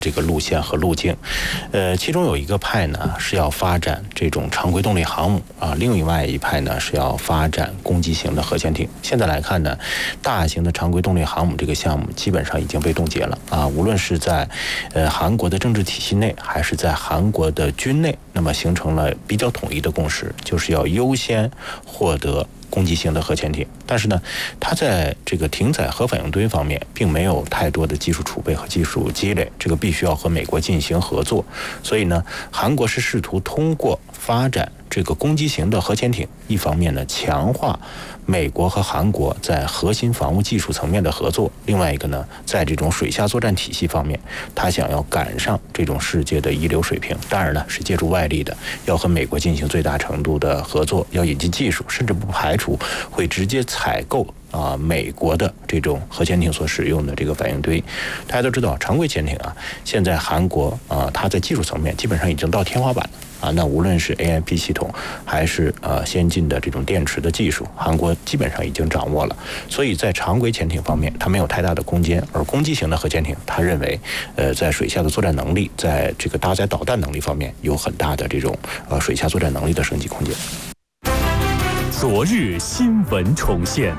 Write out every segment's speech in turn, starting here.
这个路线和路径，其中有一个派呢是要发展这种常规动力航母啊，另外一派呢是要发展攻击型的核潜艇。现在来看呢，大型的常规动力航母这个项目基本上已经被冻结了啊，无论是在韩国的政治体系内，还是在韩国的军内，那么形成了比较统一的共识，就是要优先获得攻击型的核潜艇。但是呢，它在这个停载核反应堆方面并没有太多的技术储备和技术积累，这个必须要和美国进行合作。所以呢，韩国是试图通过发展这个攻击型的核潜艇，一方面呢强化美国和韩国在核心防务技术层面的合作，另外一个呢，在这种水下作战体系方面，他想要赶上这种世界的一流水平。当然呢，是借助外力的，要和美国进行最大程度的合作，要引进技术，甚至不排除会直接采购美国的这种核潜艇所使用的这个反应堆。大家都知道，常规潜艇啊，现在韩国它在技术层面基本上已经到天花板了。那无论是 AIP 系统还是先进的这种电池的技术，韩国基本上已经掌握了。所以在常规潜艇方面，它没有太大的空间，而攻击型的核潜艇，他认为在水下的作战能力，在这个搭载导弹能力方面有很大的这种水下作战能力的升级空间。 昨日新闻重现。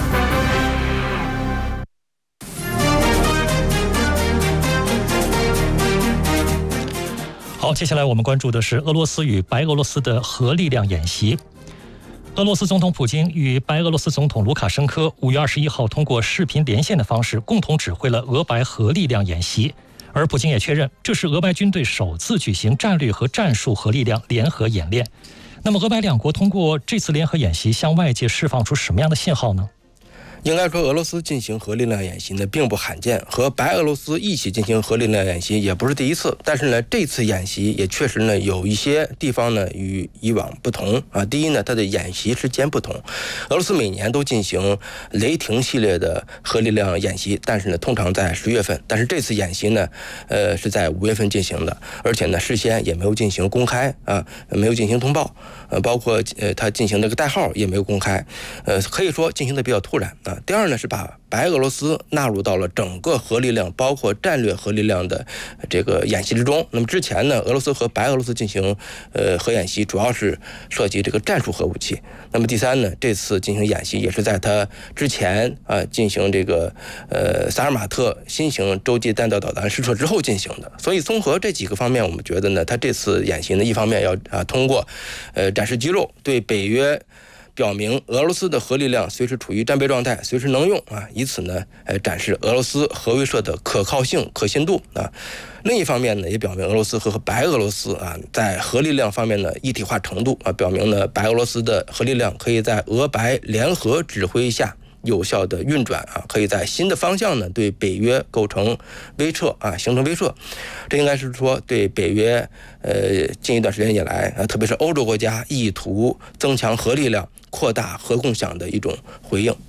好，接下来我们关注的是俄罗斯与白俄罗斯的核力量演习。俄罗斯总统普京与白俄罗斯总统卢卡申科5月21号通过视频连线的方式，共同指挥了俄白核力量演习。而普京也确认，这是俄白军队首次举行战略和战术核力量联合演练。那么，俄白两国通过这次联合演习，向外界释放出什么样的信号呢？ 应该说，俄罗斯进行核力量演习呢并不罕见，和白俄罗斯一起进行核力量演习也不是第一次。但是呢，这次演习也确实呢有一些地方呢与以往不同啊。第一呢，它的演习时间不同。俄罗斯每年都进行雷霆系列的核力量演习，但是呢通常在10月份。但是这次演习呢，是在5月份进行的，而且呢事先也没有进行公开啊，没有进行通报，包括它进行这个代号也没有公开，可以说进行的比较突然。第二呢，是把白俄罗斯纳入到了整个核力量，包括战略核力量的这个演习之中。那么之前呢，俄罗斯和白俄罗斯进行核演习，主要是涉及这个战术核武器。那么第三呢，这次进行演习也是在它之前进行这个萨尔马特新型洲际弹道导弹试射之后进行的。所以综合这几个方面，我们觉得呢，它这次演习呢，一方面要通过展示肌肉，对北约表明俄罗斯的核力量随时处于战备状态，随时能用以此呢展示俄罗斯核威慑的可靠性、可信度啊。另一方面呢，也表明俄罗斯和白俄罗斯在核力量方面的一体化程度表明呢白俄罗斯的核力量可以在俄白联合指挥下有效的运转可以在新的方向呢对北约构成威慑形成威慑。这应该是说对北约近一段时间以来特别是欧洲国家意图增强核力量、扩大核共享的一种回应。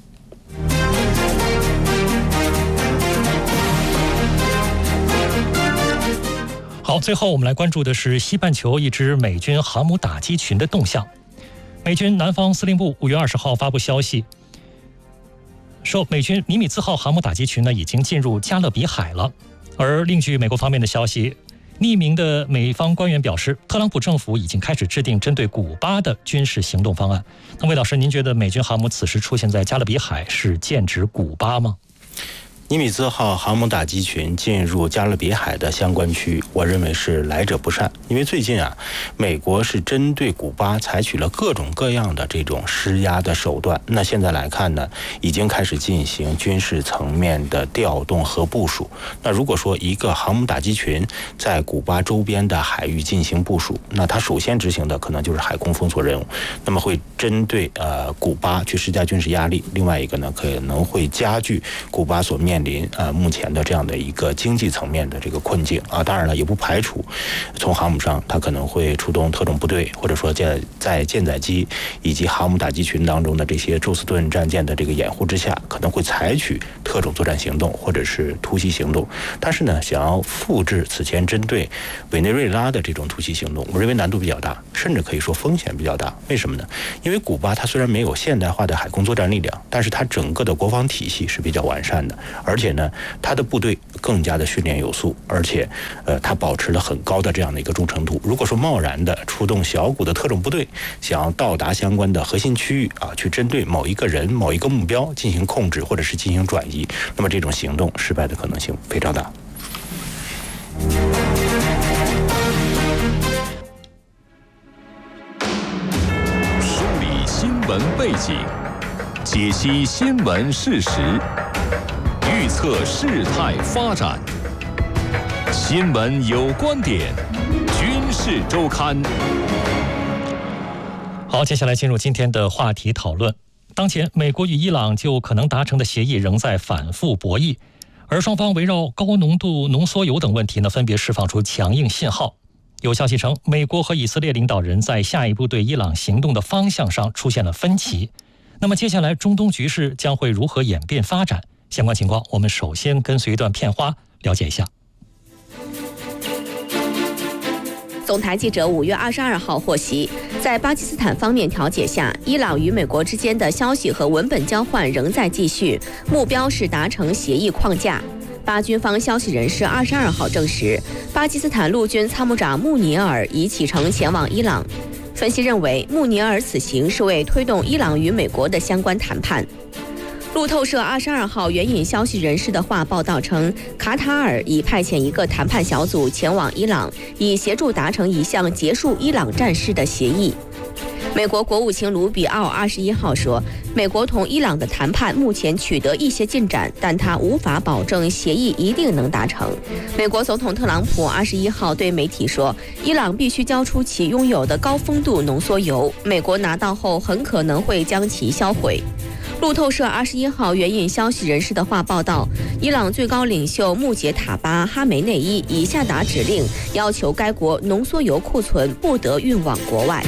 好，最后我们来关注的是西半球一支美军航母打击群的动向。美军南方司令部5月20号发布消息，说美军尼米兹号航母打击群呢已经进入加勒比海了。而另据美国方面的消息，匿名的美方官员表示，特朗普政府已经开始制定针对古巴的军事行动方案。那魏老师，您觉得美军航母此时出现在加勒比海是剑指古巴吗？ 尼米兹号航母打击群进入加勒比海的相关区域，我认为是来者不善。因为最近美国是针对古巴采取了各种各样的这种施压的手段。那现在来看呢，已经开始进行军事层面的调动和部署。那如果说一个航母打击群在古巴周边的海域进行部署，那它首先执行的可能就是海空封锁任务，那么会针对古巴去施加军事压力。另外一个呢，可能会加剧古巴所面临目前的这样的一个经济层面的这个困境当然了，也不排除从航母上它可能会出动特种部队，或者说在舰载机以及航母打击群当中的这些宙斯盾战舰的这个掩护之下，可能会采取特种作战行动或者是突袭行动。但是呢，想要复制此前针对委内瑞拉的这种突袭行动，我认为难度比较大，甚至可以说风险比较大。为什么呢？因为古巴它虽然没有现代化的海空作战力量，但是它整个的国防体系是比较完善的， 而且呢，他的部队更加的训练有素，而且他保持了很高的这样的一个忠诚度。如果说贸然的出动小股的特种部队，想要到达相关的核心区域啊，去针对某一个人、某一个目标进行控制或者是进行转移，那么这种行动失败的可能性非常大。 梳理新闻背景，解析新闻事实，预测事态发展。新闻有观点，军事周刊。 好，接下来进入今天的话题讨论。当前，美国与伊朗就可能达成的协议仍在反复博弈，而双方围绕高浓度浓缩铀等问题呢，分别释放出强硬信号。有消息称，美国和以色列领导人在下一步对伊朗行动的方向上出现了分歧。那么接下来中东局势将会如何演变发展？相关情况，我们首先跟随一段片花了解一下。 总台记者5月22号获悉，在巴基斯坦方面调解下，伊朗与美国之间的消息和文本交换仍在继续，目标是达成协议框架。巴军方消息人士22号证实，巴基斯坦陆军参谋长穆尼尔已启程前往伊朗。分析认为，穆尼尔此行是为推动伊朗与美国的相关谈判。路透社22号援引消息人士的话报道称，卡塔尔已派遣一个谈判小组前往伊朗，以协助达成一项结束伊朗战事的协议。美国国务卿卢比奥21号说，美国同伊朗的谈判目前取得一些进展，但他无法保证协议一定能达成。美国总统特朗普21号对媒体说，伊朗必须交出其拥有的高丰度浓缩铀，美国拿到后很可能会将其销毁。路透社21号援引消息人士的话报道，伊朗最高领袖穆杰塔巴·哈梅内伊已下达指令，要求该国浓缩铀库存不得运往国外。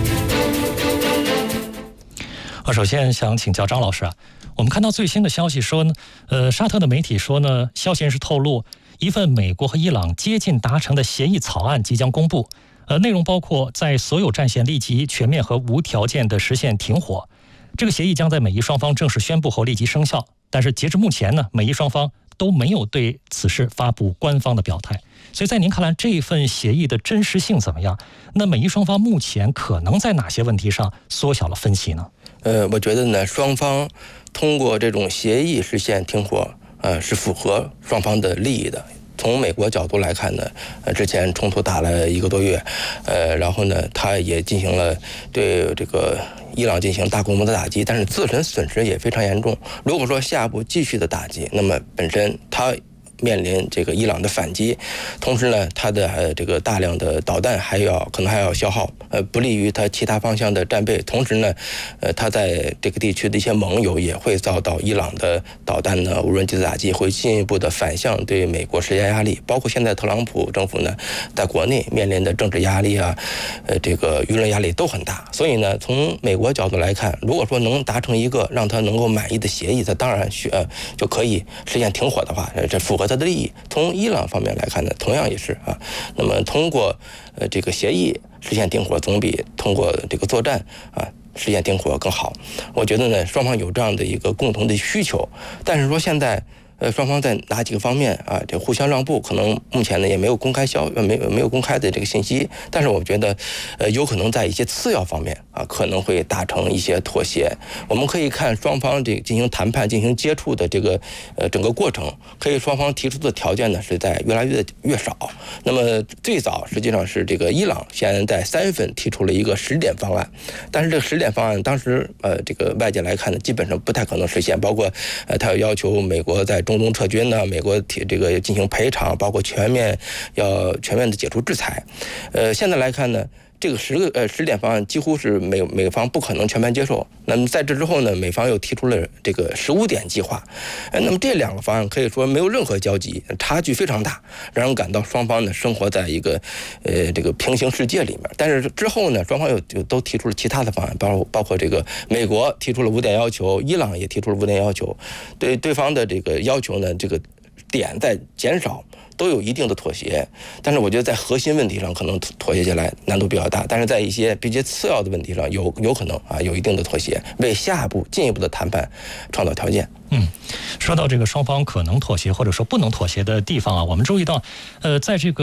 首先想请教张老师啊，我们看到最新的消息说呢，沙特的媒体说呢，消息人士透露，一份美国和伊朗接近达成的协议草案即将公布，内容包括在所有战线立即全面和无条件的实现停火。这个协议将在美伊双方正式宣布后立即生效，但是截至目前呢，美伊双方都没有对此事发布官方的表态。所以在您看来，这份协议的真实性怎么样？那美伊双方目前可能在哪些问题上缩小了分歧呢？ 我觉得呢，双方通过这种协议实现停火，是符合双方的利益的。从美国角度来看呢，之前冲突打了1个多月，然后呢，他也进行了对这个伊朗进行大规模的打击，但是自身损失也非常严重。如果说下一步继续的打击，那么本身他面临这个伊朗的反击，同时呢，它的这个大量的导弹可能还要消耗，不利于它其他方向的战备。同时呢，它在这个地区的一些盟友也会遭到伊朗的导弹呢、无人机的打击，会进一步的反向对美国施加压力。包括现在特朗普政府呢，在国内面临的政治压力啊，这个舆论压力都很大。所以呢，从美国角度来看，如果说能达成一个让他能够满意的协议，他当然就可以实现停火的话，这符合他的利益。从伊朗方面来看呢，同样也是啊。那么通过这个协议实现停火，总比通过这个作战啊实现停火更好。我觉得呢，双方有这样的一个共同的需求，但是说现在双方在哪几个方面啊，这互相让步，可能目前呢也没有公开没有公开的这个信息。但是我觉得，有可能在一些次要方面啊，可能会达成一些妥协。我们可以看双方这个进行谈判、进行接触的这个整个过程，可以双方提出的条件呢是在越来越少。那么最早实际上是这个伊朗现在在3月份提出了一个10点方案，但是这个10点方案当时这个外界来看呢，基本上不太可能实现，包括他要求美国在中东撤军呢，美国这个进行赔偿，包括全面的解除制裁。现在来看呢，这个10点方案几乎是美方不可能全盘接受。那么在这之后呢，美方又提出了这个15点计划。那么这2个方案可以说没有任何交集，差距非常大，让人感到双方呢生活在一个这个平行世界里面。但是之后呢，双方又都提出了其他的方案，包括这个美国提出了5点要求，伊朗也提出了5点要求，对对方的这个要求呢，这个点在减少， 都有一定的妥协，但是我觉得在核心问题上可能妥协下来难度比较大，但是在一些比较次要的问题上有可能有一定的妥协，为下一步进一步的谈判创造条件。 说到这个双方可能妥协或者说不能妥协的地方啊，我们注意到，在这个